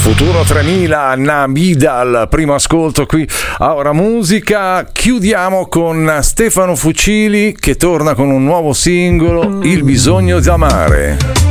Futuro 3000, Nabida al primo ascolto qui a Ora Musica. Chiudiamo con Stefano Fucili che torna con un nuovo singolo, Il bisogno di amare.